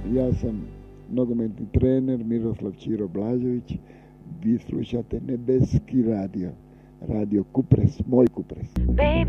Ja sam nogometni trener Miroslav Ćiro Blažević. Vi slušate Nebeski radio. Radio Kupres, moj Kupres. Baby.